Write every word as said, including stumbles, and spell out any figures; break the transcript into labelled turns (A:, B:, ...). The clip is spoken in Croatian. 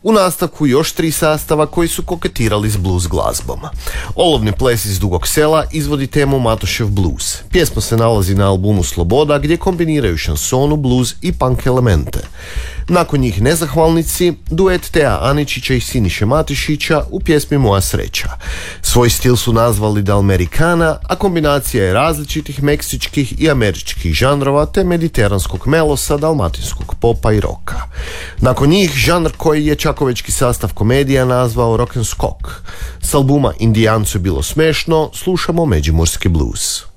A: U nastavku još tri sastava koji su koketirali s blues glazbom. Olovni ples iz Dugog Sela izvodi temu Matošev blues. Pjesma se nalazi na albumu Sloboda gdje kombiniraju šansonu, blues i punk elemente. Nakon njih Nezahvalnici, duet Teja Aničića i Siniše Matišića u pjesmi Moja sreća. Svoj stil su nazvali da Amerikana, a kombinacija je različitih meksičkih i američkih žanrova te mediteranskog melosa, dalmatinskog popa i roka. Nakon njih žanr koji je čakovečki sastav komedija nazvao rock and skok. S albuma Indijancu je bilo smešno slušamo međimurski blues.